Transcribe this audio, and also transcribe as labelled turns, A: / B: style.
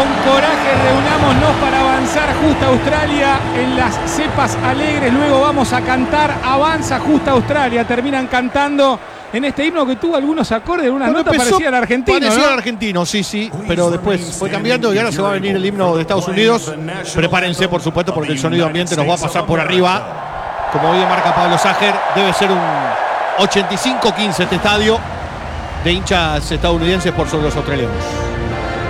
A: Con coraje reunámonos para avanzar Justa Australia en las cepas alegres. Luego vamos a cantar Avanza Justa Australia. Terminan cantando en este himno que tuvo algunos acordes, algunas notas parecían argentinos.
B: Parecían
A: ¿no?
B: argentinos, sí, pero después fue cambiando y ahora se va a venir el himno de Estados Unidos. Prepárense, por supuesto, porque el sonido ambiente nos va a pasar por arriba. Como bien marca Pablo Sager, debe ser un 85-15 este estadio de hinchas estadounidenses por sobre los australianos.